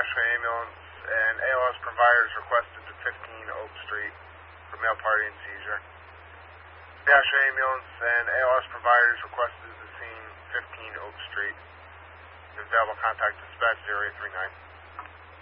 ASHA ambulance and ALS providers requested to 15 Oak Street for male party and seizure. The ASHA ambulance and ALS providers requested the scene 15 Oak Street. If available, contact dispatch 0839.